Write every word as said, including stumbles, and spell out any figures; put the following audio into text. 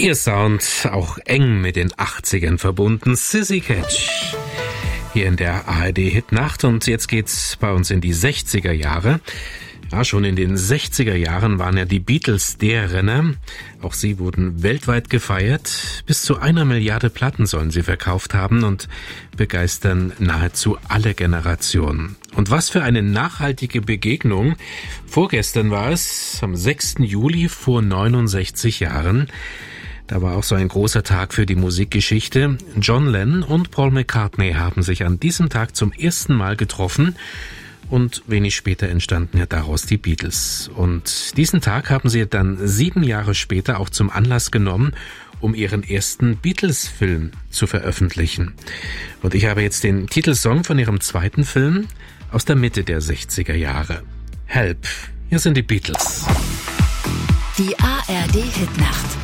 Ihr Sound auch eng mit den achtzigern verbunden, Sissy Catch. Hier in der A R D-Hitnacht und jetzt geht's bei uns in die sechziger Jahre. Ja, schon in den sechziger Jahren waren ja die Beatles der Renner. Auch sie wurden weltweit gefeiert. Bis zu einer Milliarde Platten sollen sie verkauft haben und begeistern nahezu alle Generationen. Und was für eine nachhaltige Begegnung. Vorgestern war es, am sechsten Juli vor neunundsechzig Jahren. Da war auch so ein großer Tag für die Musikgeschichte. John Lennon und Paul McCartney haben sich an diesem Tag zum ersten Mal getroffen. Und wenig später entstanden ja daraus die Beatles. Und diesen Tag haben sie dann sieben Jahre später auch zum Anlass genommen, um ihren ersten Beatles-Film zu veröffentlichen. Und ich habe jetzt den Titelsong von ihrem zweiten Film aus der Mitte der sechziger Jahre. Help, hier sind die Beatles. Die A R D-Hitnacht.